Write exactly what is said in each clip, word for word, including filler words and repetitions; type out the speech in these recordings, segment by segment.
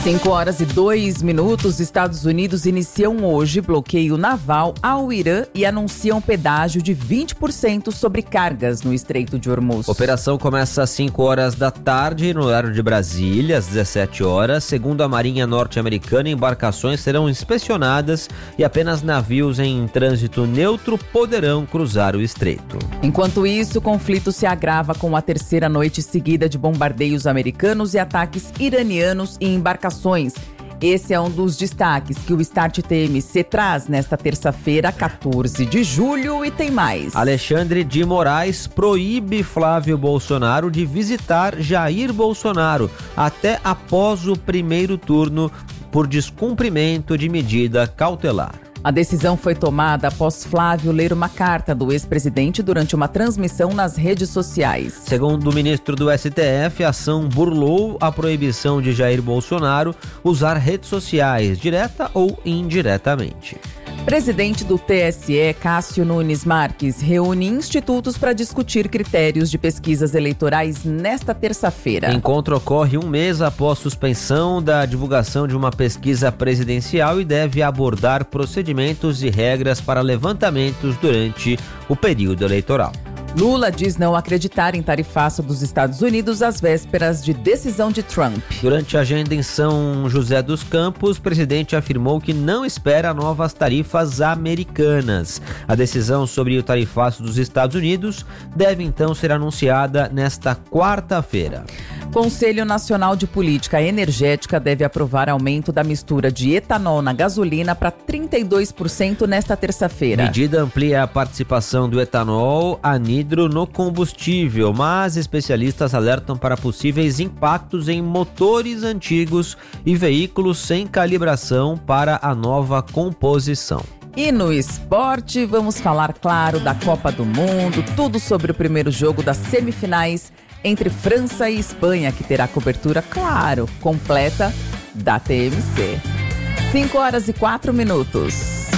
cinco horas e dois minutos, Estados Unidos iniciam hoje bloqueio naval ao Irã e anunciam pedágio de vinte por cento sobre cargas no Estreito de Hormuz. A operação começa às cinco horas da tarde, no horário de Brasília, às dezessete horas. Segundo a Marinha norte-americana, embarcações serão inspecionadas e apenas navios em trânsito neutro poderão cruzar o estreito. Enquanto isso, o conflito se agrava com a terceira noite seguida de bombardeios americanos e ataques iranianos em embarcações. Esse é um dos destaques que o Start T M C traz nesta terça-feira, quatorze de julho, e tem mais. Alexandre de Moraes proíbe Flávio Bolsonaro de visitar Jair Bolsonaro até após o primeiro turno por descumprimento de medida cautelar. A decisão foi tomada após Flávio ler uma carta do ex-presidente durante uma transmissão nas redes sociais. Segundo o ministro do S T F, a ação burlou a proibição de Jair Bolsonaro usar redes sociais, direta ou indiretamente. Presidente do T S E, Cássio Nunes Marques, reúne institutos para discutir critérios de pesquisas eleitorais nesta terça-feira. O encontro ocorre um mês após suspensão da divulgação de uma pesquisa presidencial e deve abordar procedimentos e regras para levantamentos durante o período eleitoral. Lula diz não acreditar em tarifaço dos Estados Unidos às vésperas de decisão de Trump. Durante a agenda em São José dos Campos, o presidente afirmou que não espera novas tarifas americanas. A decisão sobre o tarifaço dos Estados Unidos deve então ser anunciada nesta quarta-feira. Conselho Nacional de Política Energética deve aprovar aumento da mistura de etanol na gasolina para trinta e dois por cento nesta terça-feira. Medida amplia a participação do etanol anidro no combustível, mas especialistas alertam para possíveis impactos em motores antigos e veículos sem calibração para a nova composição. E no esporte, vamos falar, claro, da Copa do Mundo, tudo sobre o primeiro jogo das semifinais entre França e Espanha, que terá cobertura, claro, completa da T M C. cinco horas e quatro minutos.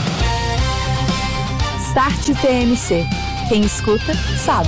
Start T M C. Quem escuta, sabe.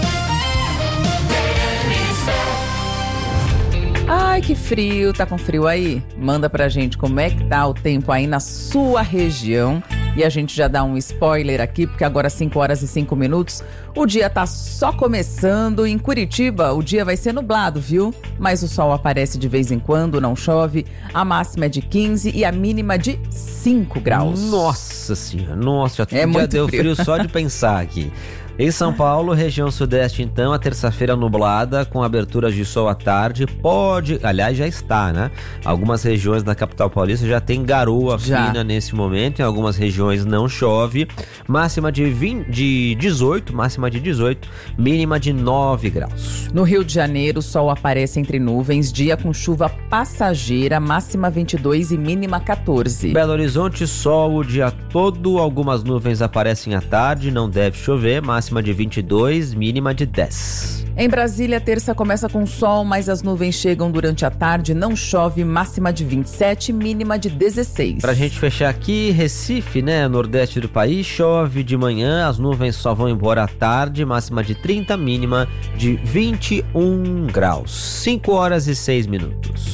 Ai, que frio. Tá com frio aí? Manda pra gente como é que tá o tempo aí na sua região. E a gente já dá um spoiler aqui, porque agora cinco horas e cinco minutos, o dia tá só começando. Em Curitiba, o dia vai ser nublado, viu? Mas o sol aparece de vez em quando, não chove. A máxima é de quinze e a mínima de cinco graus. Nossa senhora, nossa, já, é já muito deu frio. frio só de pensar aqui. Em São Paulo, região sudeste, então, a terça-feira nublada, com aberturas de sol à tarde, pode, aliás, já está, né? Algumas regiões da capital paulista já tem garoa já. fina nesse momento, em algumas regiões não chove, máxima de, vinte, de dezoito, máxima de dezoito, mínima de nove graus. No Rio de Janeiro, o sol aparece entre nuvens, dia com chuva passageira, máxima vinte e dois e mínima quatorze. Belo Horizonte, sol o dia todo, algumas nuvens aparecem à tarde, não deve chover, máxima Máxima de vinte e dois, mínima de dez. Em Brasília, a terça começa com sol, mas as nuvens chegam durante a tarde, não chove, máxima de vinte e sete, mínima de dezesseis. Pra gente fechar aqui, Recife, né, nordeste do país, chove de manhã, as nuvens só vão embora à tarde, máxima de trinta, mínima de vinte e um graus. cinco horas e seis minutos.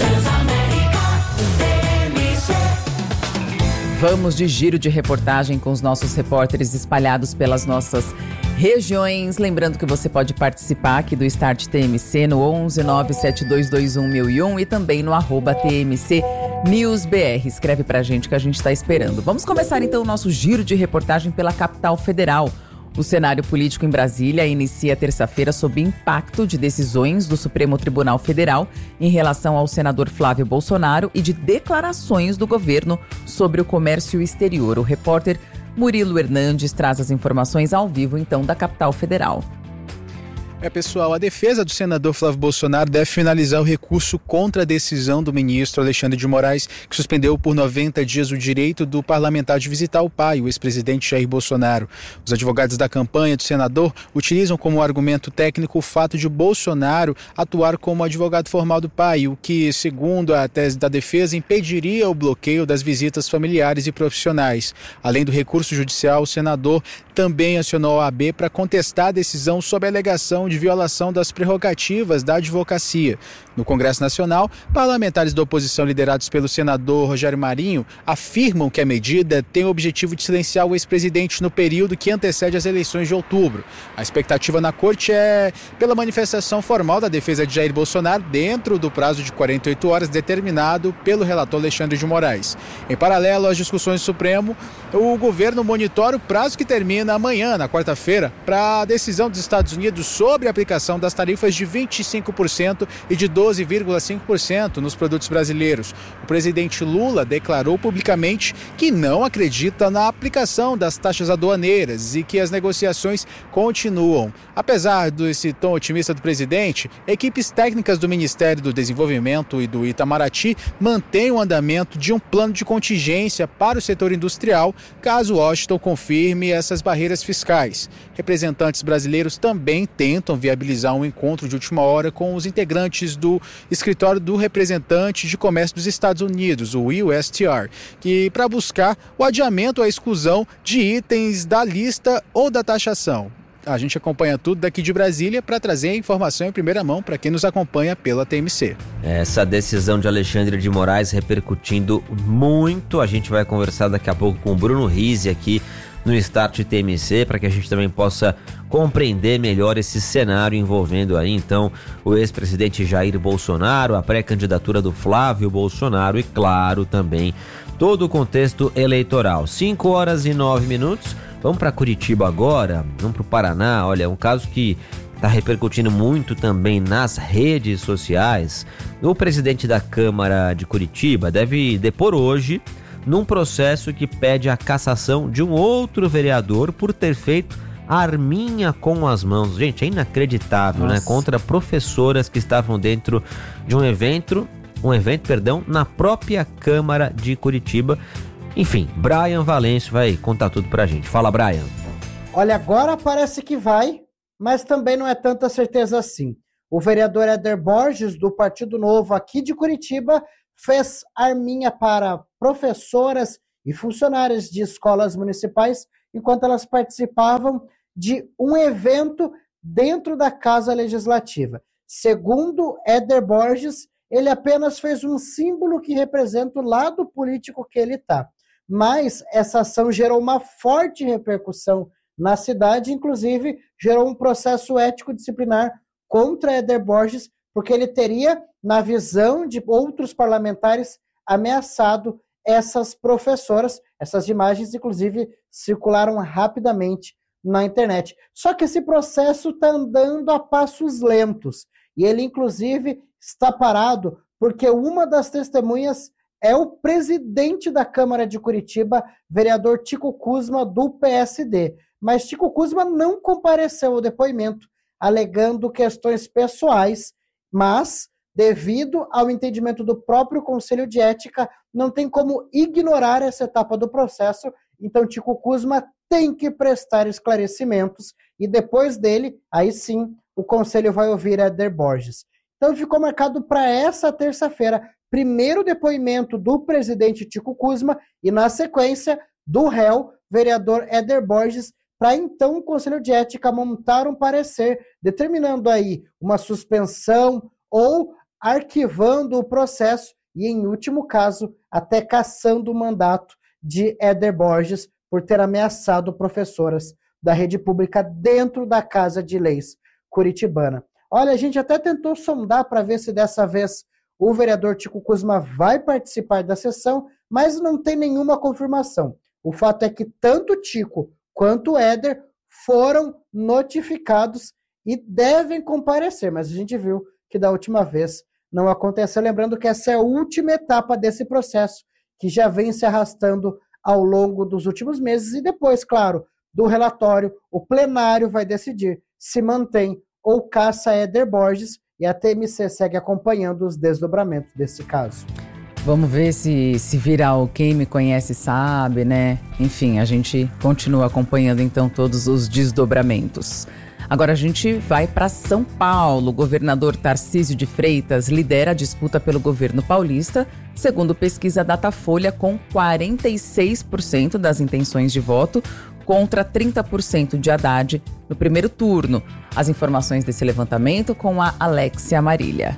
Vamos de giro de reportagem com os nossos repórteres espalhados pelas nossas regiões. Lembrando que você pode participar aqui do Start T M C no onze nove sete dois dois um mil e um e também no arroba T M C News B R. Escreve pra gente que a gente está esperando. Vamos começar então o nosso giro de reportagem pela capital federal. O cenário político em Brasília inicia terça-feira sob impacto de decisões do Supremo Tribunal Federal em relação ao senador Flávio Bolsonaro e de declarações do governo sobre o comércio exterior. O repórter Murilo Hernandes traz as informações ao vivo, então, da capital federal. É, pessoal, a defesa do senador Flávio Bolsonaro deve finalizar o recurso contra a decisão do ministro Alexandre de Moraes, que suspendeu por noventa dias o direito do parlamentar de visitar o pai, o ex-presidente Jair Bolsonaro. Os advogados da campanha do senador utilizam como argumento técnico o fato de Bolsonaro atuar como advogado formal do pai, o que, segundo a tese da defesa, impediria o bloqueio das visitas familiares e profissionais. Além do recurso judicial, o senador também acionou a O A B para contestar a decisão sob a alegação de violação das prerrogativas da advocacia. No Congresso Nacional, parlamentares da oposição liderados pelo senador Rogério Marinho afirmam que a medida tem o objetivo de silenciar o ex-presidente no período que antecede as eleições de outubro. A expectativa na corte é pela manifestação formal da defesa de Jair Bolsonaro dentro do prazo de quarenta e oito horas determinado pelo relator Alexandre de Moraes. Em paralelo às discussões do Supremo, o governo monitora o prazo que termina amanhã, na quarta-feira, para a decisão dos Estados Unidos sobre a aplicação das tarifas de vinte e cinco por cento e de doze vírgula cinco por cento nos produtos brasileiros. O presidente Lula declarou publicamente que não acredita na aplicação das taxas aduaneiras e que as negociações continuam. Apesar desse tom otimista do presidente, equipes técnicas do Ministério do Desenvolvimento e do Itamaraty mantêm o andamento de um plano de contingência para o setor industrial, caso Washington confirme essas barreiras fiscais. Representantes brasileiros também tentam viabilizar um encontro de última hora com os integrantes do Escritório do Representante de Comércio dos Estados Unidos, o U S T R, que para buscar o adiamento ou a exclusão de itens da lista ou da taxação. A gente acompanha tudo daqui de Brasília para trazer a informação em primeira mão para quem nos acompanha pela T M C. Essa decisão de Alexandre de Moraes repercutindo muito. A gente vai conversar daqui a pouco com o Bruno Rizzi aqui no Start T M C, para que a gente também possa compreender melhor esse cenário envolvendo aí então o ex-presidente Jair Bolsonaro, a pré-candidatura do Flávio Bolsonaro e, claro, também todo o contexto eleitoral. cinco horas e nove minutos. Vamos para Curitiba agora, vamos para o Paraná. Olha, um caso que está repercutindo muito também nas redes sociais. O presidente da Câmara de Curitiba deve depor hoje num processo que pede a cassação de um outro vereador por ter feito arminha com as mãos. Gente, é inacreditável, Nossa. né? Contra professoras que estavam dentro de um evento, um evento, perdão, na própria Câmara de Curitiba. Enfim, Brian Valêncio vai contar tudo pra gente. Fala, Brian. Olha, agora parece que vai, mas também não é tanta certeza assim. O vereador Éder Borges, do Partido Novo aqui de Curitiba, fez arminha para professoras e funcionárias de escolas municipais enquanto elas participavam de um evento dentro da Casa Legislativa. Segundo Éder Borges, ele apenas fez um símbolo que representa o lado político que ele está. Mas essa ação gerou uma forte repercussão na cidade, inclusive gerou um processo ético-disciplinar contra Éder Borges, porque ele teria, na visão de outros parlamentares, ameaçado essas professoras. Essas imagens, inclusive, circularam rapidamente na internet. Só que esse processo está andando a passos lentos. E ele, inclusive, está parado porque uma das testemunhas é o presidente da Câmara de Curitiba, vereador Tico Kuzma, do P S D. Mas Tico Kuzma não compareceu ao depoimento, alegando questões pessoais, mas, devido ao entendimento do próprio Conselho de Ética, não tem como ignorar essa etapa do processo. Então, Tico Kuzma tem que prestar esclarecimentos e depois dele, aí sim, o Conselho vai ouvir Éder Borges. Então, ficou marcado para essa terça-feira, primeiro depoimento do presidente Tico Kuzma e, na sequência, do réu, vereador Éder Borges, para então o Conselho de Ética montar um parecer determinando aí uma suspensão ou arquivando o processo e, em último caso, até cassando o mandato de Éder Borges por ter ameaçado professoras da rede pública dentro da Casa de Leis curitibana. Olha, a gente até tentou sondar para ver se dessa vez o vereador Tico Kuzma vai participar da sessão, mas não tem nenhuma confirmação. O fato é que tanto Tico quanto o Éder foram notificados e devem comparecer, mas a gente viu que da última vez não aconteceu. Lembrando que essa é a última etapa desse processo, que já vem se arrastando ao longo dos últimos meses, e depois, claro, do relatório, o plenário vai decidir se mantém ou caça Éder Borges, e a T M C segue acompanhando os desdobramentos desse caso. Vamos ver se, se viral. Quem me conhece sabe, né? Enfim, a gente continua acompanhando então todos os desdobramentos. Agora a gente vai para São Paulo. O governador Tarcísio de Freitas lidera a disputa pelo governo paulista, segundo pesquisa Datafolha, com quarenta e seis por cento das intenções de voto contra trinta por cento de Haddad no primeiro turno. As informações desse levantamento com a Alexia Marília.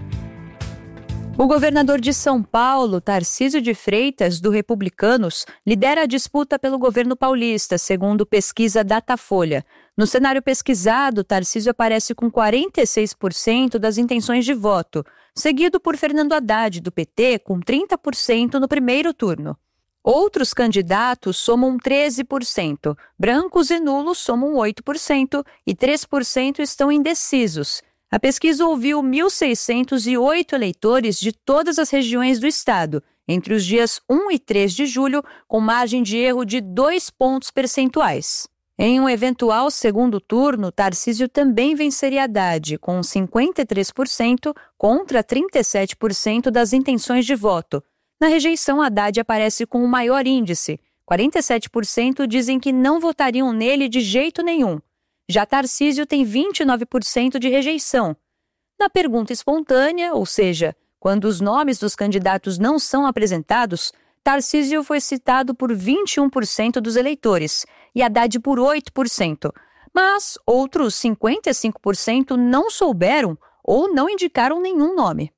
O governador de São Paulo, Tarcísio de Freitas, do Republicanos, lidera a disputa pelo governo paulista, segundo pesquisa Datafolha. No cenário pesquisado, Tarcísio aparece com quarenta e seis por cento das intenções de voto, seguido por Fernando Haddad, do P T, com trinta por cento no primeiro turno. Outros candidatos somam treze por cento, brancos e nulos somam oito por cento e três por cento estão indecisos. A pesquisa ouviu mil seiscentos e oito eleitores de todas as regiões do estado, entre os dias um e três de julho, com margem de erro de dois pontos percentuais. Em um eventual segundo turno, Tarcísio também venceria Haddad, com cinquenta e três por cento contra trinta e sete por cento das intenções de voto. Na rejeição, Haddad aparece com o maior índice. quarenta e sete por cento dizem que não votariam nele de jeito nenhum. Já Tarcísio tem vinte e nove por cento de rejeição. Na pergunta espontânea, ou seja, quando os nomes dos candidatos não são apresentados, Tarcísio foi citado por vinte e um por cento dos eleitores e Haddad por oito por cento. Mas outros cinquenta e cinco por cento não souberam ou não indicaram nenhum nome.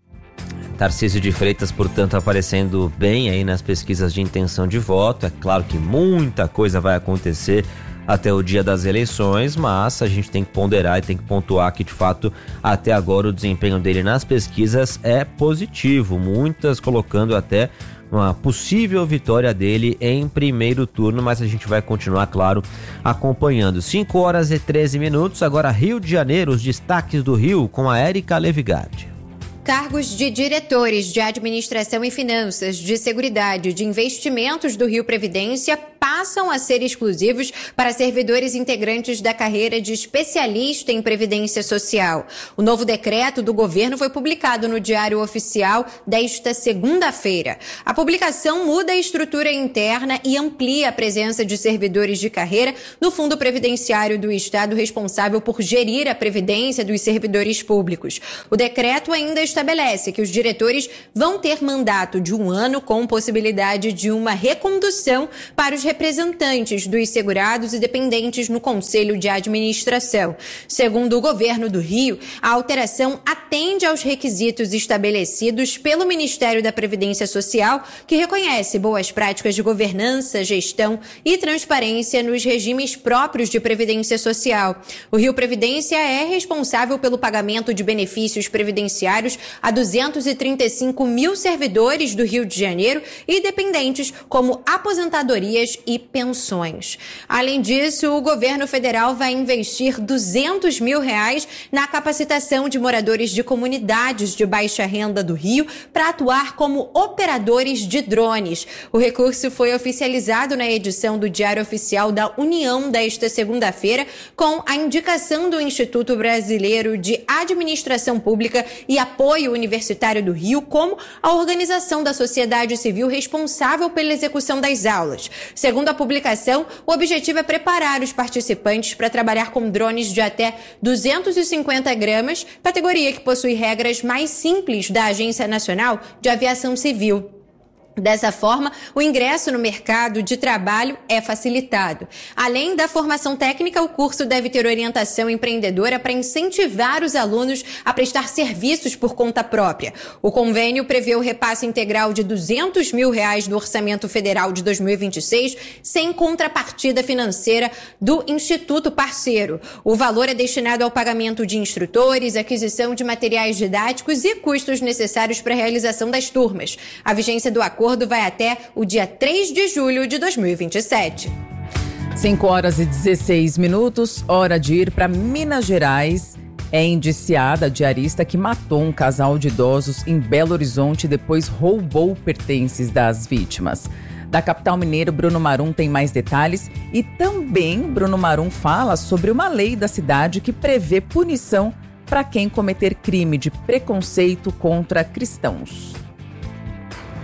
Tarcísio de Freitas, portanto, aparecendo bem aí nas pesquisas de intenção de voto. É claro que muita coisa vai acontecer até o dia das eleições, mas a gente tem que ponderar e tem que pontuar que, de fato, até agora o desempenho dele nas pesquisas é positivo, muitas colocando até uma possível vitória dele em primeiro turno, mas a gente vai continuar, claro, acompanhando. cinco horas e treze minutos, agora Rio de Janeiro, os destaques do Rio com a Érica Levigardi. Cargos de diretores de administração e finanças, de seguridade, de investimentos do Rio Previdência passam a ser exclusivos para servidores integrantes da carreira de especialista em previdência social. O novo decreto do governo foi publicado no Diário Oficial desta segunda-feira. A publicação muda a estrutura interna e amplia a presença de servidores de carreira no Fundo Previdenciário do Estado, responsável por gerir a previdência dos servidores públicos. O decreto ainda estabelece que os diretores vão ter mandato de um ano com possibilidade de uma recondução para os representantes dos segurados e dependentes no Conselho de Administração. Segundo o governo do Rio, a alteração atende aos requisitos estabelecidos pelo Ministério da Previdência Social, que reconhece boas práticas de governança, gestão e transparência nos regimes próprios de previdência social. O Rio Previdência é responsável pelo pagamento de benefícios previdenciários a duzentos e trinta e cinco mil servidores do Rio de Janeiro e dependentes, como aposentadorias e pensões. Além disso, o governo federal vai investir duzentos mil reais na capacitação de moradores de comunidades de baixa renda do Rio para atuar como operadores de drones. O recurso foi oficializado na edição do Diário Oficial da União desta segunda-feira, com a indicação do Instituto Brasileiro de Administração Pública e Apoio Universitário do Rio como a organização da sociedade civil responsável pela execução das aulas. Segundo a publicação, o objetivo é preparar os participantes para trabalhar com drones de até duzentos e cinquenta gramas, categoria que possui regras mais simples da Agência Nacional de Aviação Civil. Dessa forma, o ingresso no mercado de trabalho é facilitado. Além da formação técnica, o curso deve ter orientação empreendedora para incentivar os alunos a prestar serviços por conta própria. O convênio prevê o repasse integral de duzentos mil reais do Orçamento Federal de dois mil e vinte e seis, sem contrapartida financeira do Instituto Parceiro. O valor é destinado ao pagamento de instrutores, aquisição de materiais didáticos e custos necessários para a realização das turmas. A vigência do acordo O acordo vai até o dia três de julho de dois mil e vinte e sete. cinco horas e dezesseis minutos, hora de ir para Minas Gerais. É indiciada a diarista que matou um casal de idosos em Belo Horizonte e depois roubou pertences das vítimas. Da capital mineira, Bruno Marum tem mais detalhes e também Bruno Marum fala sobre uma lei da cidade que prevê punição para quem cometer crime de preconceito contra cristãos.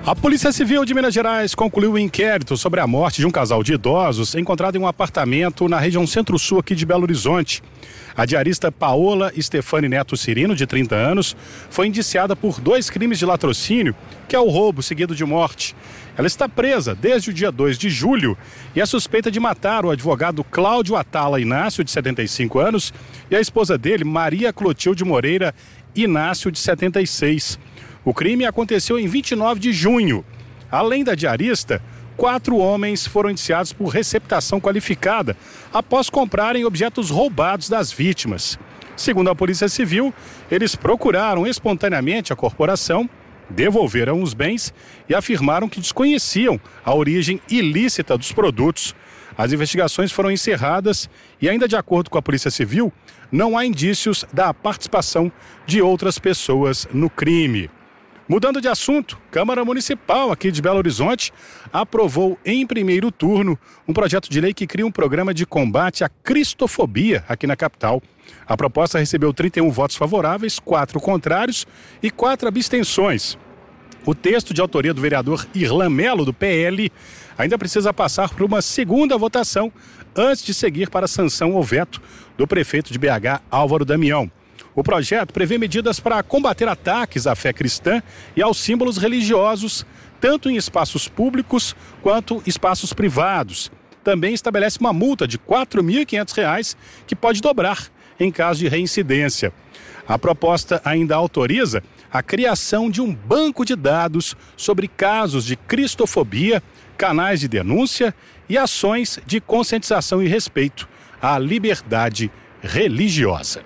A Polícia Civil de Minas Gerais concluiu o inquérito sobre a morte de um casal de idosos encontrado em um apartamento na região centro-sul aqui de Belo Horizonte. A diarista Paola Stefani Neto Cirino, de trinta anos, foi indiciada por dois crimes de latrocínio, que é o roubo seguido de morte. Ela está presa desde o dia dois de julho e é suspeita de matar o advogado Cláudio Atala Inácio, de setenta e cinco anos, e a esposa dele, Maria Clotilde Moreira Inácio, de setenta e seis. O crime aconteceu em vinte e nove de junho. Além da diarista, quatro homens foram indiciados por receptação qualificada após comprarem objetos roubados das vítimas. Segundo a Polícia Civil, eles procuraram espontaneamente a corporação, devolveram os bens e afirmaram que desconheciam a origem ilícita dos produtos. As investigações foram encerradas e, ainda de acordo com a Polícia Civil, não há indícios da participação de outras pessoas no crime. Mudando de assunto, Câmara Municipal aqui de Belo Horizonte aprovou em primeiro turno um projeto de lei que cria um programa de combate à cristofobia aqui na capital. A proposta recebeu trinta e um votos favoráveis, quatro contrários e quatro abstenções. O texto, de autoria do vereador Irlan Melo, do P L, ainda precisa passar por uma segunda votação antes de seguir para a sanção ou veto do prefeito de B H, Álvaro Damião. O projeto prevê medidas para combater ataques à fé cristã e aos símbolos religiosos, tanto em espaços públicos quanto espaços privados. Também estabelece uma multa de quatro mil e quinhentos reais, que pode dobrar em caso de reincidência. A proposta ainda autoriza a criação de um banco de dados sobre casos de cristofobia, canais de denúncia e ações de conscientização e respeito à liberdade religiosa.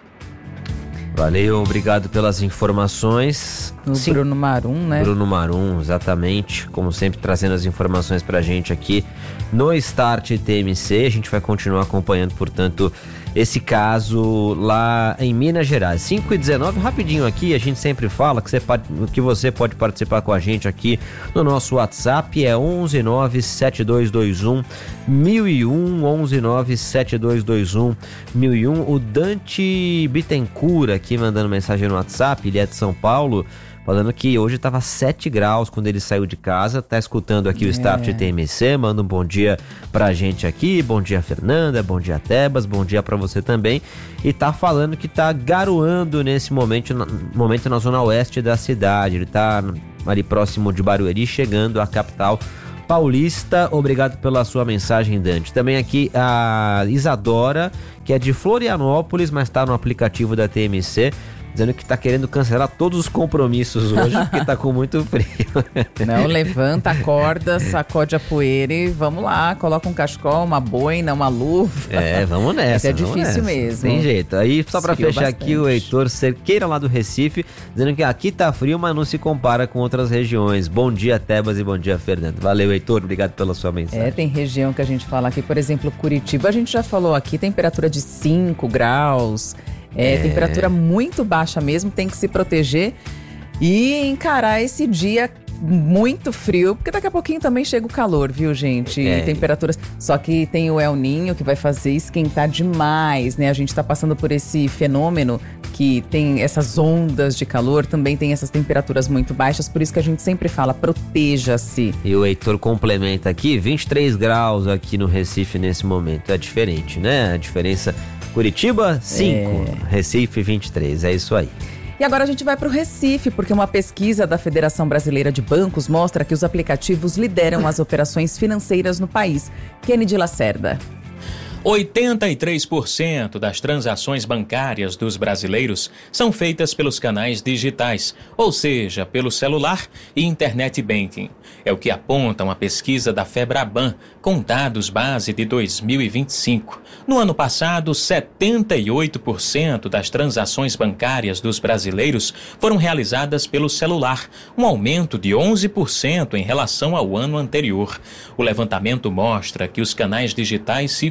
Valeu, obrigado pelas informações. O Sim, Bruno Marum, né? Bruno Marum, exatamente. Como sempre, trazendo as informações pra gente aqui no Start T M C. A gente vai continuar acompanhando, portanto, esse caso lá em Minas Gerais. cinco e dezenove, rapidinho aqui, a gente sempre fala que você pode, que você pode participar com a gente aqui no nosso WhatsApp, é onze nove sete dois dois um mil e um, onze nove sete dois dois um mil e um. O Dante Bittencourt aqui mandando mensagem no WhatsApp, ele é de São Paulo, falando que hoje estava sete graus quando ele saiu de casa, tá escutando aqui o é. Start T M C, manda um bom dia pra gente aqui, bom dia Fernanda, bom dia Tebas, bom dia pra você também, e tá falando que tá garoando nesse momento, momento na zona oeste da cidade, ele tá ali próximo de Barueri, chegando à capital paulista. Obrigado pela sua mensagem, Dante. Também aqui a Isadora, que é de Florianópolis, mas tá no aplicativo da T M C, dizendo que tá querendo cancelar todos os compromissos hoje, porque tá com muito frio. Não, levanta, acorda, sacode a poeira e vamos lá, coloca um cachecol, uma boina, uma luva. É, vamos nessa. É difícil nessa. mesmo. Tem jeito. Aí, só pra Esfriou fechar bastante. aqui, o Heitor Cerqueira, lá do Recife, dizendo que aqui tá frio, mas não se compara com outras regiões. Bom dia, Tebas, e bom dia, Fernando. Valeu, Heitor, obrigado pela sua mensagem. É, tem região que a gente fala aqui, por exemplo, Curitiba, a gente já falou aqui, temperatura de cinco graus. É, é, temperatura muito baixa mesmo, tem que se proteger e encarar esse dia muito frio, porque daqui a pouquinho também chega o calor, viu, gente? É. Temperaturas, só que tem o El Ninho que vai fazer esquentar demais, né? A gente tá passando por esse fenômeno que tem essas ondas de calor, também tem essas temperaturas muito baixas, por isso que a gente sempre fala, proteja-se. E o Heitor complementa aqui, vinte e três graus aqui no Recife nesse momento, é diferente, né? A diferença, Curitiba, cinco, é. Recife, vinte e três, é isso aí. E agora a gente vai para o Recife, porque uma pesquisa da Federação Brasileira de Bancos mostra que os aplicativos lideram as operações financeiras no país. Kennedy Lacerda. oitenta e três por cento das transações bancárias dos brasileiros são feitas pelos canais digitais, ou seja, pelo celular e internet banking. É o que aponta uma pesquisa da Febraban, com dados base de dois mil e vinte e cinco. No ano passado, setenta e oito por cento das transações bancárias dos brasileiros foram realizadas pelo celular, um aumento de onze por cento em relação ao ano anterior. O levantamento mostra que os canais digitais se consolidam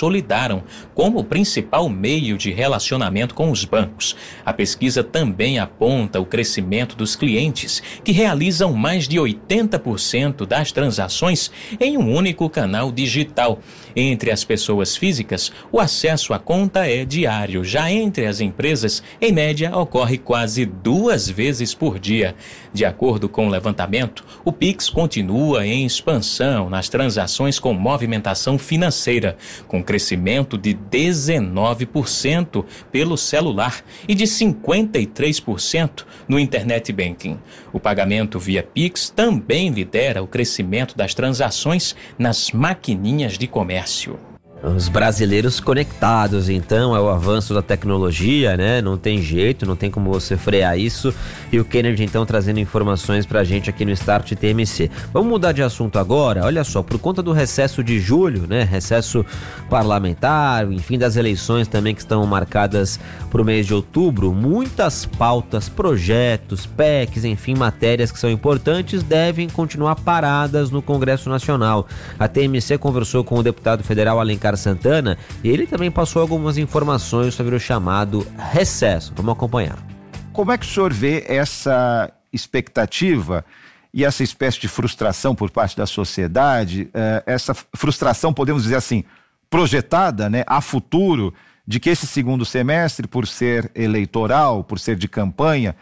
consolidaram como o principal meio de relacionamento com os bancos. A pesquisa também aponta o crescimento dos clientes, que realizam mais de oitenta por cento das transações em um único canal digital. Entre as pessoas físicas, o acesso à conta é diário. Já entre as empresas, em média, ocorre quase duas vezes por dia. De acordo com o levantamento, o Pix continua em expansão nas transações com movimentação financeira, com crescimento de dezenove por cento pelo celular e de cinquenta e três por cento no Internet Banking. O pagamento via Pix também lidera o crescimento das transações nas maquininhas de comércio. Os brasileiros conectados, então, é o avanço da tecnologia, né? Não tem jeito, não tem como você frear isso. E o Kennedy, então, trazendo informações pra gente aqui no Start T M C. Vamos mudar de assunto agora. Olha só, por conta do recesso de julho, né? Recesso parlamentar, enfim, das eleições também que estão marcadas pro mês de outubro, muitas pautas, projetos, P E Cs, enfim, matérias que são importantes devem continuar paradas no Congresso Nacional. A T M C conversou com o deputado federal Alencar Santana e ele também passou algumas informações sobre o chamado recesso. Vamos acompanhar. Como é que o senhor vê essa expectativa e essa espécie de frustração por parte da sociedade, essa frustração, podemos dizer assim, projetada, né, a futuro, de que esse segundo semestre, por ser eleitoral, por ser de campanha,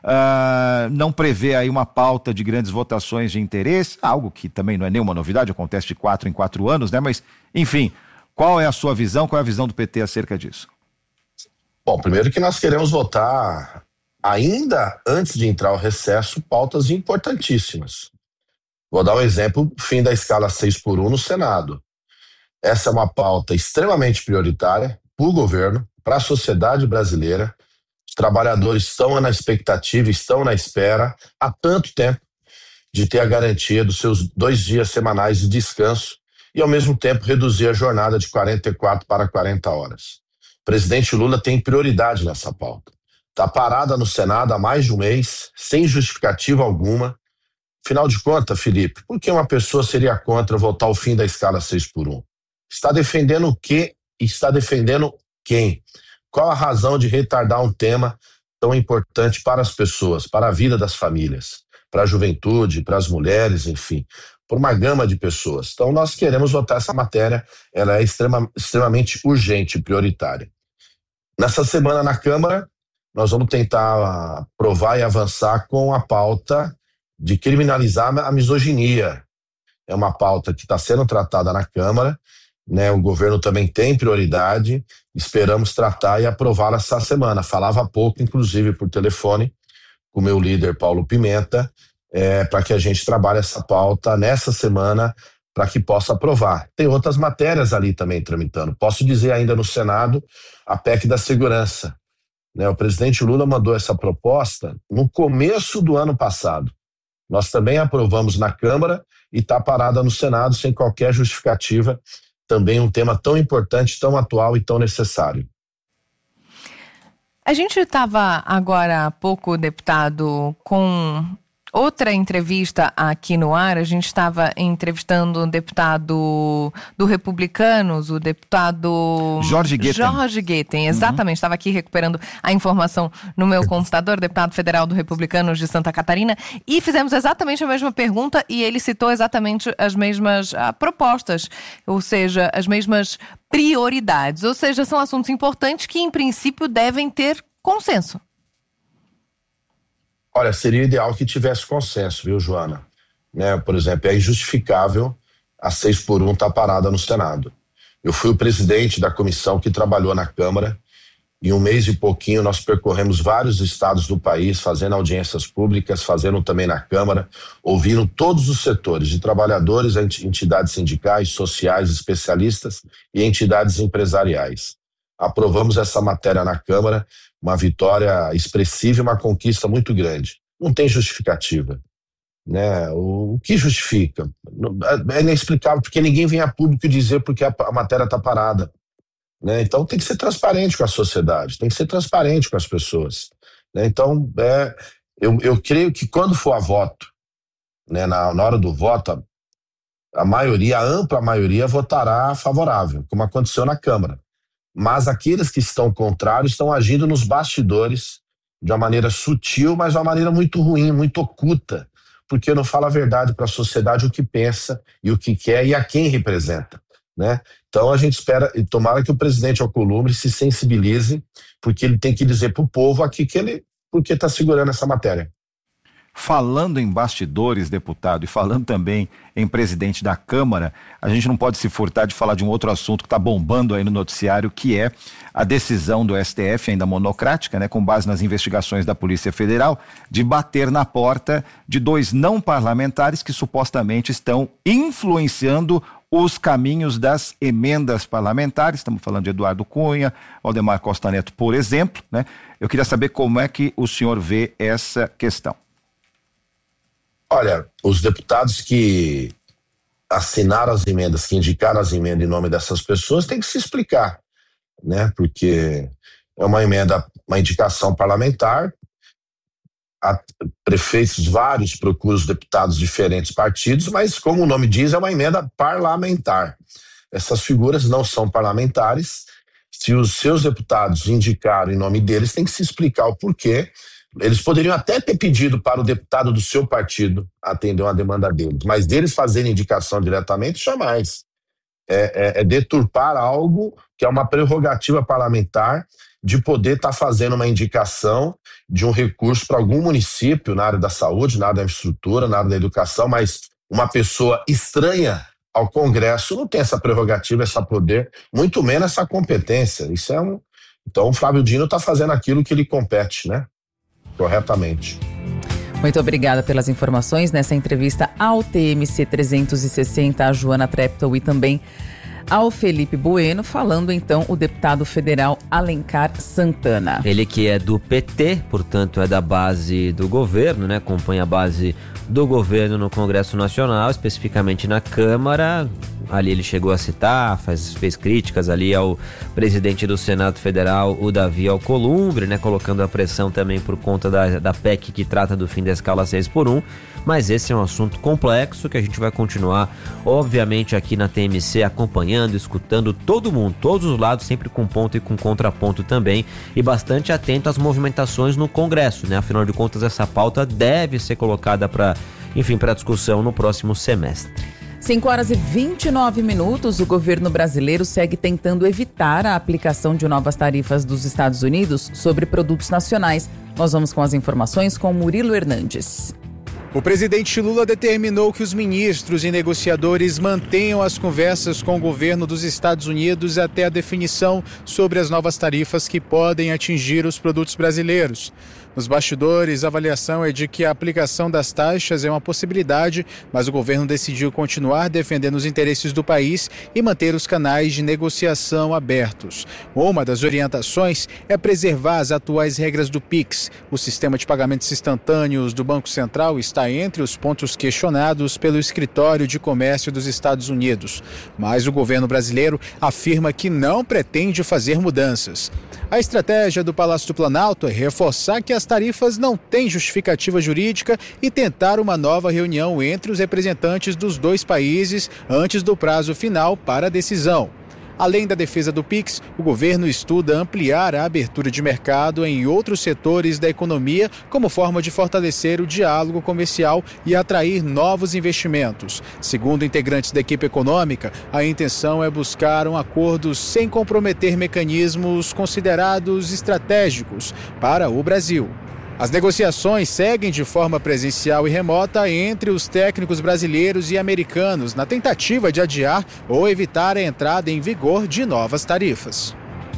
uh, não prevê aí uma pauta de grandes votações de interesse, algo que também não é nenhuma novidade, acontece de quatro em quatro anos, né? Mas, enfim, qual é a sua visão, qual é a visão do P T acerca disso? Bom, primeiro que nós queremos votar, ainda antes de entrar o recesso, pautas importantíssimas. Vou dar um exemplo, fim da escala seis por um no Senado. Essa é uma pauta extremamente prioritária para o governo, para a sociedade brasileira. Os trabalhadores estão na expectativa, estão na espera há tanto tempo de ter a garantia dos seus dois dias semanais de descanso e, ao mesmo tempo, reduzir a jornada de quarenta e quatro para quarenta horas. O presidente Lula tem prioridade nessa pauta. Está parada no Senado há mais de um mês, sem justificativa alguma. Afinal de contas, Felipe, por que uma pessoa seria contra votar o fim da escala seis por um? Está defendendo o quê e está defendendo quem? Qual a razão de retardar um tema tão importante para as pessoas, para a vida das famílias, para a juventude, para as mulheres, enfim, por uma gama de pessoas? Então nós queremos votar essa matéria, ela é extrema, extremamente urgente e prioritária. Nessa semana na Câmara, nós vamos tentar aprovar e avançar com a pauta de criminalizar a misoginia. É uma pauta que está sendo tratada na Câmara, né? O governo também tem prioridade, esperamos tratar e aprovar essa semana. Falava há pouco, inclusive por telefone, com o meu líder Paulo Pimenta, é, para que a gente trabalhe essa pauta nessa semana para que possa aprovar. Tem outras matérias ali também tramitando. Posso dizer ainda no Senado a P E C da segurança. Né? O presidente Lula mandou essa proposta no começo do ano passado. Nós também aprovamos na Câmara e está parada no Senado sem qualquer justificativa. Também um tema tão importante, tão atual e tão necessário. A gente estava agora há pouco, deputado, com outra entrevista aqui no ar. A gente estava entrevistando um deputado do Republicanos, o deputado Jorge Guetem. Jorge Guetem, exatamente. Estava uhum. aqui recuperando a informação no meu computador, deputado federal do Republicanos de Santa Catarina, e fizemos exatamente a mesma pergunta e ele citou exatamente as mesmas ah, propostas, ou seja, as mesmas prioridades. Ou seja, são assuntos importantes que, em princípio, devem ter consenso. Olha, seria ideal que tivesse consenso, viu, Joana? Né, por exemplo, é injustificável a seis por um estar parada no Senado. Eu fui o presidente da comissão que trabalhou na Câmara. Em um mês e pouquinho nós percorremos vários estados do país, fazendo audiências públicas, fazendo também na Câmara, ouvindo todos os setores, de trabalhadores, entidades sindicais, sociais, especialistas e entidades empresariais. Aprovamos essa matéria na Câmara, uma vitória expressiva e uma conquista muito grande. Não tem justificativa. Né? O, o que justifica? É inexplicável, porque ninguém vem a público dizer porque a, a matéria está parada. Né? Então tem que ser transparente com a sociedade, tem que ser transparente com as pessoas. Né? Então, é, eu, eu creio que quando for a voto, né, na, na hora do voto, a maioria, a ampla maioria, votará favorável, como aconteceu na Câmara. Mas aqueles que estão contrários estão agindo nos bastidores de uma maneira sutil, mas de uma maneira muito ruim, muito oculta, porque não fala a verdade para a sociedade o que pensa e o que quer e a quem representa, né? Então a gente espera, e tomara que o presidente Alcolumbre se sensibilize, porque ele tem que dizer para o povo aqui que ele, porque está segurando essa matéria. Falando em bastidores, deputado, e falando também em presidente da Câmara, a gente não pode se furtar de falar de um outro assunto que está bombando aí no noticiário, que é a decisão do S T F, ainda monocrática, né, com base nas investigações da Polícia Federal, de bater na porta de dois não parlamentares que supostamente estão influenciando os caminhos das emendas parlamentares. Estamos falando de Eduardo Cunha, Valdemar Costa Neto, por exemplo, né? Eu queria saber como é que o senhor vê essa questão. Olha, os deputados que assinaram as emendas, que indicaram as emendas em nome dessas pessoas, têm que se explicar, né? Porque é uma emenda, uma indicação parlamentar, a prefeitos vários procuram os deputados de diferentes partidos, mas como o nome diz, é uma emenda parlamentar. Essas figuras não são parlamentares. Se os seus deputados indicaram em nome deles, tem que se explicar o porquê. Eles poderiam até ter pedido para o deputado do seu partido atender uma demanda deles, mas deles fazerem indicação diretamente, jamais. É, é, é deturpar algo que é uma prerrogativa parlamentar de poder estar tá fazendo uma indicação de um recurso para algum município na área da saúde, na área da infraestrutura, na área da educação, mas uma pessoa estranha ao Congresso não tem essa prerrogativa, esse poder, muito menos essa competência. Isso é um... Então o Flávio Dino está fazendo aquilo que lhe compete, né? Corretamente. Muito obrigada pelas informações nessa entrevista ao T M C trezentos e sessenta, a Joana Treptow e também ao Felipe Bueno, falando então o deputado federal Alencar Santana. Ele que é do P T, portanto é da base do governo, né? Acompanha a base do governo no Congresso Nacional, especificamente na Câmara. Ali ele chegou a citar, faz, fez críticas ali ao presidente do Senado Federal, o Davi Alcolumbre, né, colocando a pressão também por conta da, da P E C que trata do fim da escala seis por um, mas esse é um assunto complexo que a gente vai continuar, obviamente, aqui na T M C, acompanhando, escutando todo mundo, todos os lados, sempre com ponto e com contraponto também, e bastante atento às movimentações no Congresso, né, afinal de contas essa pauta deve ser colocada para, enfim, para discussão no próximo semestre. cinco horas e vinte e nove minutos, o governo brasileiro segue tentando evitar a aplicação de novas tarifas dos Estados Unidos sobre produtos nacionais. Nós vamos com as informações com Murilo Hernandes. O presidente Lula determinou que os ministros e negociadores mantenham as conversas com o governo dos Estados Unidos até a definição sobre as novas tarifas que podem atingir os produtos brasileiros. Nos bastidores, a avaliação é de que a aplicação das taxas é uma possibilidade, mas o governo decidiu continuar defendendo os interesses do país e manter os canais de negociação abertos. Uma das orientações é preservar as atuais regras do Pix. O sistema de pagamentos instantâneos do Banco Central está entre os pontos questionados pelo Escritório de Comércio dos Estados Unidos. Mas o governo brasileiro afirma que não pretende fazer mudanças. A estratégia do Palácio do Planalto é reforçar que as tarifas não têm justificativa jurídica e tentar uma nova reunião entre os representantes dos dois países antes do prazo final para a decisão. Além da defesa do Pix, o governo estuda ampliar a abertura de mercado em outros setores da economia como forma de fortalecer o diálogo comercial e atrair novos investimentos. Segundo integrantes da equipe econômica, a intenção é buscar um acordo sem comprometer mecanismos considerados estratégicos para o Brasil. As negociações seguem de forma presencial e remota entre os técnicos brasileiros e americanos na tentativa de adiar ou evitar a entrada em vigor de novas tarifas.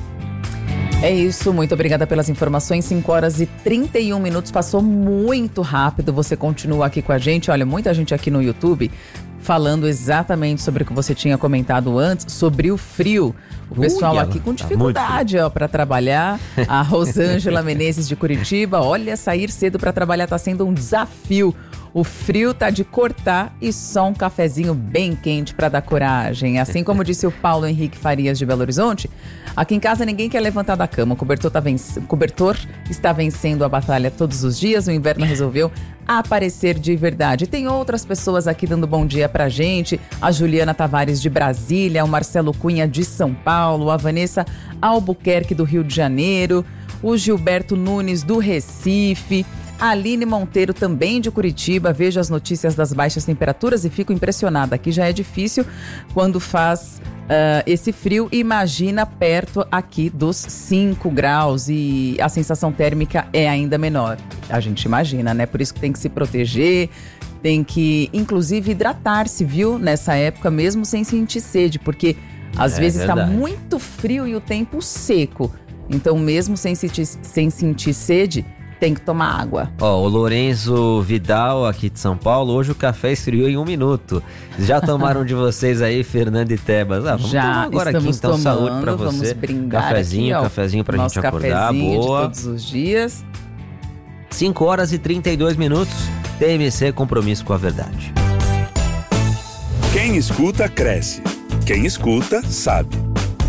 É isso, muito obrigada pelas informações. cinco horas e trinta e um minutos, passou muito rápido. Você continua aqui com a gente. Olha, muita gente aqui no YouTube falando exatamente sobre o que você tinha comentado antes, sobre o frio. O pessoal Ui, aqui com dificuldade ó, para trabalhar. A Rosângela Menezes de Curitiba, olha, sair cedo para trabalhar está sendo um desafio. O frio tá de cortar e só um cafezinho bem quente para dar coragem. Assim como disse o Paulo Henrique Farias de Belo Horizonte, aqui em casa ninguém quer levantar da cama. O cobertor, tá venc... o cobertor está vencendo a batalha todos os dias. O inverno resolveu aparecer de verdade. Tem outras pessoas aqui dando bom dia pra gente. A Juliana Tavares de Brasília, o Marcelo Cunha de São Paulo, a Vanessa Albuquerque do Rio de Janeiro, o Gilberto Nunes do Recife, a Aline Monteiro também de Curitiba. Vejo as notícias das baixas temperaturas e fico impressionada. Aqui já é difícil quando faz uh, esse frio. Imagina perto aqui dos cinco graus e a sensação térmica é ainda menor. A gente imagina, né? Por isso que tem que se proteger, tem que inclusive hidratar-se, viu? Nessa época mesmo sem sentir sede, porque às É vezes está verdade. muito frio e o tempo seco. Então mesmo sem sentir, sem sentir sede, tem que tomar água. Ó, o Lourenço Vidal, aqui de São Paulo, hoje o café esfriou em um minuto. Já tomaram de vocês aí, Fernando e Tebas? Ah, vamos Já tomar agora aqui, estamos então, tomando, saúde pra vamos você. brindar Cafezinho, aqui, ó, cafezinho pra nosso gente acordar, cafezinho boa. de todos os dias. cinco horas e trinta e dois minutos, T M C, compromisso com a verdade. Quem escuta, cresce. Quem escuta, sabe.